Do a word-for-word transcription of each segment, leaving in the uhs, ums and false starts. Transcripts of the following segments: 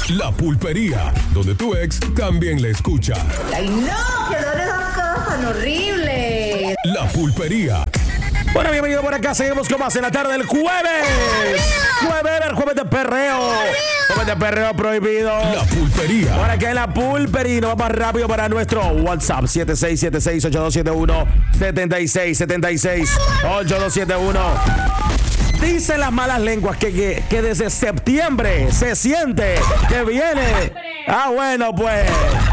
La Pulpería, donde tu ex también la escucha. ¡Ay, no! ¡Que no esas cosas tan horribles! La Pulpería. Bueno, bienvenido por acá. Seguimos con más en la tarde del jueves. Jueves, el jueves de perreo. Jueves de perreo prohibido. La Pulpería. Por acá en la Pulpería. Nos vamos rápido para nuestro WhatsApp. siete seis siete seis, ocho dos siete uno, siete seis siete seis, ocho dos siete uno. Dicen las malas lenguas que, que, que desde septiembre se siente que viene. Ah, bueno, pues.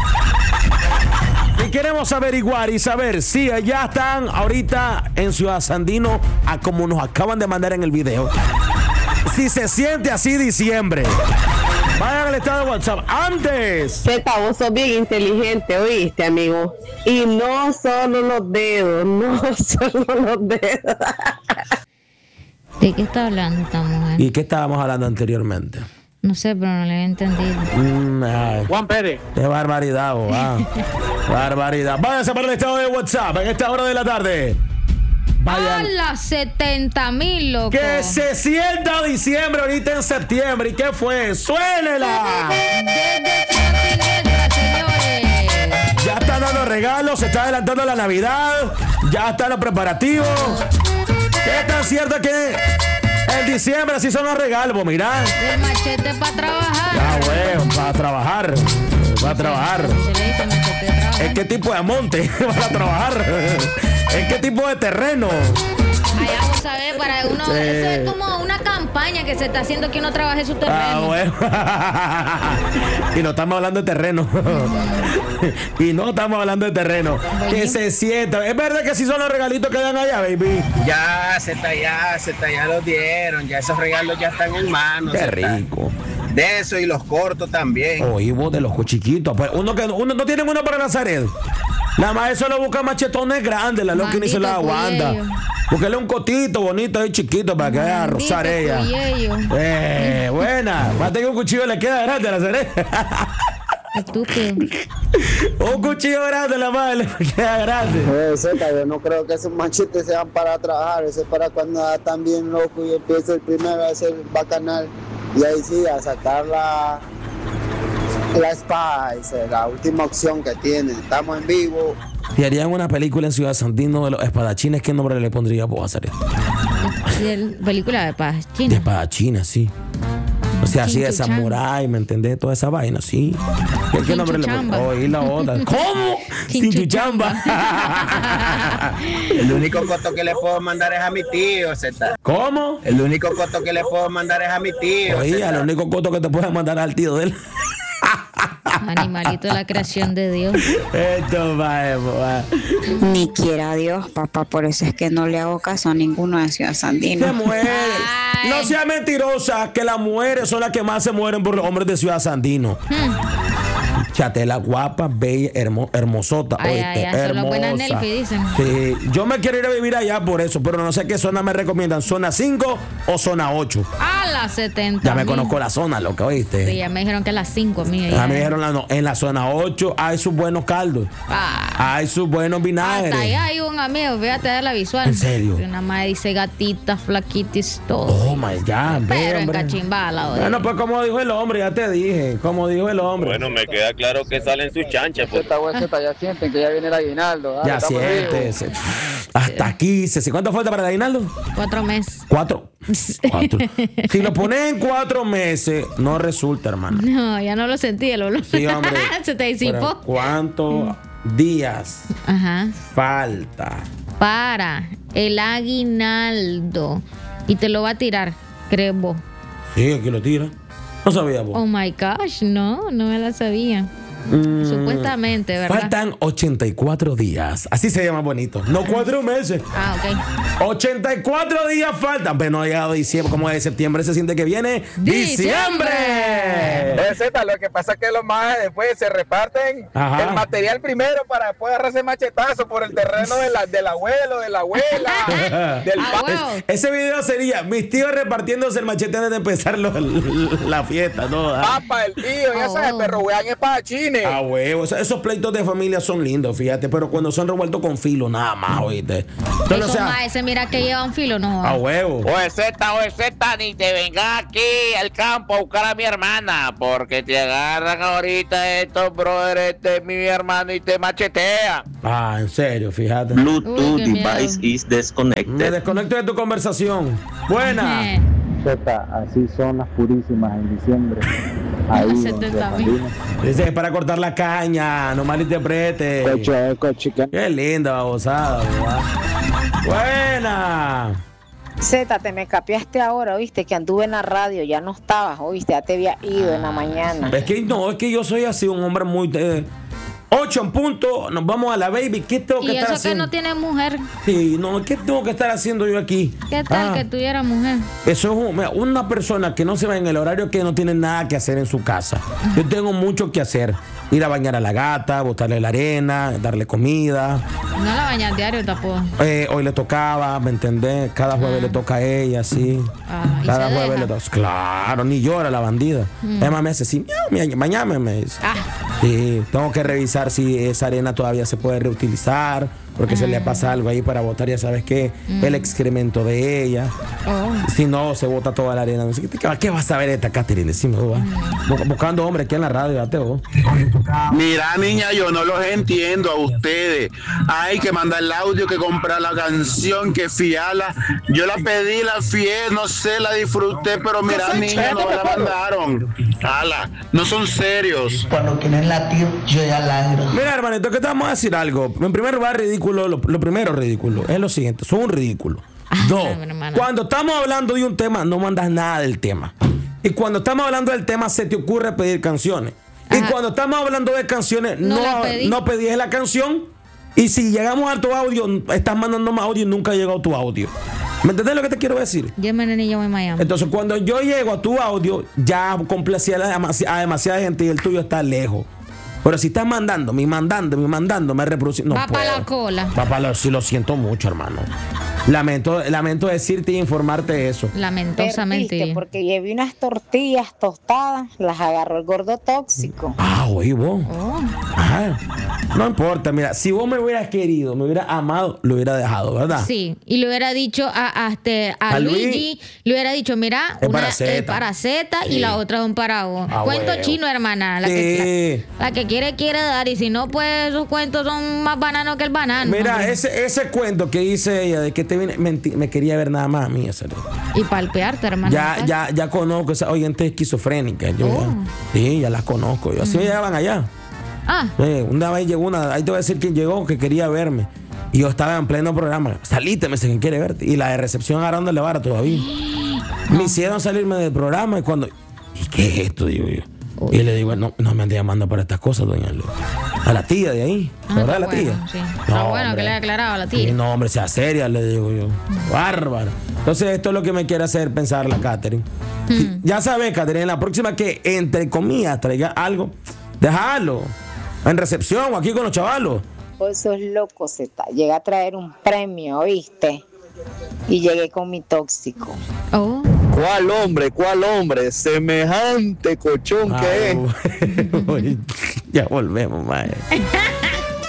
Y queremos averiguar y saber si ya están ahorita en Ciudad Sandino, a como nos acaban de mandar en el video. Si se siente así diciembre. Vayan al estado de WhatsApp. Antes. Zeta, vos sos bien inteligente, ¿oíste, amigo? Y no solo los dedos, no solo los dedos. ¿De qué está hablando esta mujer? ¿Y qué estábamos hablando anteriormente? No sé, pero no le he entendido. Mm, ay, Juan Pérez. qué barbaridad, oh, ah. Barbaridad. Váyanse para el estado de WhatsApp en esta hora de la tarde. A Vayan. las setenta mil, loco. Que se sienta diciembre ahorita en septiembre. ¿Y qué fue? ¡Suénela! Desde Siniestra, señores. Ya están dando regalos, se está adelantando la Navidad, ya están los preparativos. ¿Qué tan cierto que en diciembre así son los regalos? Mira. El machete para trabajar. Ah, bueno, para trabajar. Para trabajar. Se le dice machete de trabajar. ¿En qué tipo de monte para trabajar? ¿En qué tipo de terreno? Allá vos sabés, para uno, Sí. eso es como una campaña que se está haciendo que uno trabaje su terreno. Ah, bueno. Y no estamos hablando de terreno. Y no estamos hablando de terreno. Que se sienta. Es verdad que sí son los regalitos que dan allá, baby. Ya, Zeta, ya, Zeta, ya los dieron. Ya esos regalos ya están en manos. Qué Zeta. rico. De eso y los cortos también. Oye, vos de los chiquitos. Pues uno que uno no tiene uno para Nazaret. Nada más eso lo busca machetones grandes, la loca ni se la Maldito aguanta. cuello. Búsquele un cotito bonito ahí chiquito para que vaya a rozar Maldito ella. cuello. Eh, buena. Va a tener un cuchillo le queda grande a la Nazaret. Estúpido. Un cuchillo grande la madre le queda grande. Eh, Zeta, yo no creo que esos machetes sean para trabajar, eso es para cuando están bien loco y empieza el primero a hacer bacanal y ahí sí a sacar la, la espada, esa es la última opción que tienen. Estamos en vivo. Y harían una película en Ciudad Sandino de los espadachines. ¿Qué nombre le pondría vos a hacer esto? Y el- película de paz De china. espadachines, sí. O sea, así de Chinchuchamba. samurái, ¿me entendés? Toda esa vaina, sí. ¿Qué, qué nombre le Chinchuchamba. pongo? Oí la otra. ¿Cómo? Chinchuchamba. Chinchuchamba. El único coto que le puedo mandar es a mi tío, Zeta. ¿Cómo? El único coto que le puedo mandar es a mi tío. Oye, Zeta. al único coto que te puede mandar al tío de él. Animalito de la creación de Dios. Esto va, va. Ni quiera Dios, papá, por eso es que no le hago caso a ninguno de Ciudad Se Sandino. muere. Ay. No sea mentirosa, que las mujeres son las que más se mueren por los hombres de Ciudad Sandino. Chatela guapa, bella, hermo- hermosota. Ay, oíste, ay, ay, son las buenas hermosa. Nelfi, dicen. Sí, yo me quiero ir a vivir allá por eso, pero no sé qué zona me recomiendan, zona cinco o zona ocho. A las setenta. Ya me mil. conozco la zona, lo que Sí, oíste. ya me dijeron que a las cinco, mía. Ya me dijeron, la- no, en la zona ocho hay sus buenos caldos, Ah, hay sus buenos vinagres. hasta allá hay un amigo, fíjate de la visual. ¿En serio? Una madre dice gatitas, flaquitis, todo. Oh my God, ve, Pero en hombre. cachimbala, oye. Bueno, pues como dijo el hombre, ya te dije, como dijo el hombre. Bueno, me queda claro que salen sus chanchas. Pues. Zeta, güey, Zeta, ya sienten que ya viene el aguinaldo. dale, Ya estamos vivos. siéntese. Hasta quince. ¿Cuánto falta para el aguinaldo? Cuatro meses. Cuatro. Cuatro. Si lo pones en cuatro meses, no resulta, hermano. No, ya no lo sentí el olor. Sí, hombre. Se te Pero, disipó. ¿cuántos días Ajá. falta? Para el aguinaldo. Y te lo va a tirar, creo vos. Sí, aquí lo tira. No sabía vos. Oh my gosh, no, no me la sabía. Mm, Supuestamente, ¿verdad? Faltan ochenta y cuatro días. Así se llama bonito. No cuatro meses. Ah, ok. ochenta y cuatro días faltan. Pero no ha llegado diciembre. Como de septiembre se siente que viene ¡Diciembre! diciembre. Eh, Zeta, lo que pasa es que los más después se reparten Ajá. el material primero para después agarrarse machetazo por el terreno de la, del abuelo, de la abuela, del Ah, padre. huevo. Ese video sería mis tíos repartiéndose el machete antes de empezar lo- la fiesta, ¿no? Ah. Papa, el tío, ya Oh, sabes, wow. perro weón espadachines. termine. A huevo, o sea, esos pleitos de familia son lindos, fíjate, pero cuando son revueltos con filo, nada más, oíste. Entonces, Esos o sea, maes, mira que lleva un filo, no. a huevo. Oye, Z, oye, Z, ni te vengas aquí al campo a buscar a mi hermana, porque te agarran ahorita estos brothers de mi hermano y te machetean. Ah, en serio, fíjate. Bluetooth Uy, qué device miedo. is Me disconnected. desconecto de tu conversación. Buena. Eh, Z, así son las purísimas en diciembre. Ahí setenta mil. Dice, para cortar la caña, no malinterprete. Coche, coche, que Qué linda, babosada, ¿verdad? Buena. Z, te me capiaste ahora, oíste, que anduve en la radio, ya no estabas, oíste, ya te había ido en la mañana. Es que no, es que yo soy así, un hombre muy... Eh, ocho en punto, nos vamos a la baby. ¿Qué tengo que Y estar eso que haciendo? no tiene mujer. Sí, no, ¿qué tengo que estar haciendo yo aquí? ¿Qué tal Ah, que tuviera mujer? Eso es un- mira, una persona que no se va en el horario que no tiene nada que hacer en su casa. Yo tengo mucho que hacer. Ir a bañar a la gata, botarle la arena, darle comida. No la bañas diario tampoco. Eh, hoy le tocaba, ¿me entendés? Cada jueves le toca a ella, sí. Ah, ¿y Cada se jueves deja? le toca. Claro, ni llora la bandida. Mm. Además me dice así, miau, miau, bañame, me dice. Ah, Sí, tengo que revisar si esa arena todavía se puede reutilizar, porque se le pasa algo ahí para botar, ya sabes qué, el excremento de ella. oh. Si no, se bota toda la arena. No sé, ¿qué, qué, qué vas a ver esta Catherine? Decime, vos, va. Bu- Buscando hombre aquí en la radio, ya te vos. Mira, niña, yo no los entiendo a ustedes. Hay que mandar el audio, que comprar la canción, que fiarla. Yo la pedí, la fié, no sé, la disfruté, pero mira, niña, no me la mandaron. Ala, no son serios. Cuando quieren latir, yo ya ladro. Mira, hermanito, que te vamos a decir algo. En primer lugar, ridículo. Lo, lo primero, ridículo. Es lo siguiente: son un ridículo. Dos, hermano. cuando estamos hablando de un tema, no mandas nada del tema. Y cuando estamos hablando del tema, se te ocurre pedir canciones. Y Ajá. cuando estamos hablando de canciones, No no, la pedí. no pedís la canción. Y si llegamos a tu audio, estás mandando más audio y nunca ha llegado tu audio. ¿Me entendés lo que te quiero decir? Yo me ni yo en Miami. Entonces, cuando yo llego a tu audio, ya complací a, la demasi- a demasiada gente y el tuyo está lejos. Pero si estás mandando, me mandando, me mandando, me reproduciendo. No Va para puedo. la cola. Va para la, sí, lo siento mucho, hermano. Lamento, lamento decirte y informarte eso. Lamentosamente. Perdiste, porque llevé unas tortillas tostadas, las agarró el gordo tóxico. Ah, oí vos. Oh. Ajá. No importa, mira, si vos me hubieras querido, me hubieras amado, lo hubiera dejado, ¿verdad? Sí, y le hubiera dicho a, a, este, a, A Luis. Luigi, le hubiera dicho, mira, Es una para es Zeta. para Zeta Sí. y la otra es un para vos. Ah, Cuento huevo. chino, hermana. La, Sí. que, la, la que quiere, quiere dar. Y si no, pues sus cuentos son más bananos que el banano. Mira, hombre. ese, ese cuento que dice ella de que te vine, menti- me quería ver nada más a mí, ese. Y palpearte, hermano. Ya, ya, ya conozco esa oyente esquizofrénica. Yo, Oh. ya- sí, ya las conozco. Yo, así me llevaban allá. Ah, Eh, una vez llegó una, ahí te voy a decir quién llegó, que quería verme. Y yo estaba en pleno programa. Salite, me dice, ¿quién quiere verte? Y la de recepción agarrándole vara todavía. Me hicieron salirme del programa y cuando... ¿Y qué es esto? Digo yo. Y le digo, no, no me ande llamando para estas cosas, doña Luz. A la tía de ahí. ah, ¿Verdad, la bueno, tía? sí. Está No, bueno hombre. que le haya aclarado a la Sí, tía. no, hombre, sea seria, le digo yo. Bárbaro. Entonces, esto es lo que me quiere hacer pensar la Catherine. Sí, ya sabes, Catherine, la próxima que entre comillas traiga algo, déjalo. En recepción o aquí con los chavalos. Vos sos loco, Z. Llegué a traer un premio, ¿oíste? Y llegué con mi tóxico. Oh. ¿Cuál hombre? ¿Cuál hombre? Semejante cochón que es. Ay, ya volvemos, mae.